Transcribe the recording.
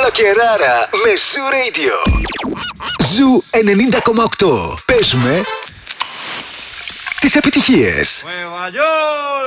Μακεράρα με Ζου Radio. Ζου 90,8. Παίζουμε τις επιτυχίες.